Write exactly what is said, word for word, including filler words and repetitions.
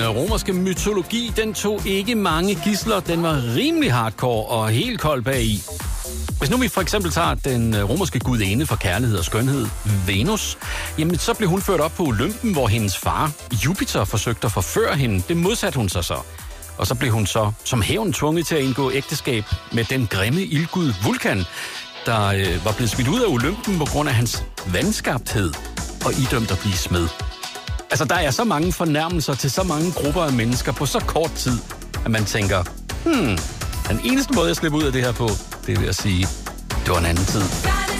romerske mytologi, den tog ikke mange gidsler. Den var rimelig hardcore og helt kold bagi. Hvis nu vi for eksempel tager den romerske gudinde for kærlighed og skønhed, Venus, jamen så blev hun ført op på Olympen, hvor hendes far, Jupiter, forsøgte at forføre hende. Det modsatte hun sig så. Og så blev hun så som hævn tvunget til at indgå ægteskab med den grimme ildgud Vulkan, der øh, var blevet smidt ud af Olympen på grund af hans vandskabthed og idømt at blive smed. Altså, der er så mange fornærmelser til så mange grupper af mennesker på så kort tid, at man tænker, hmm, den eneste måde, jeg slipper ud af det her på, det vil jeg sige, det var en anden tid.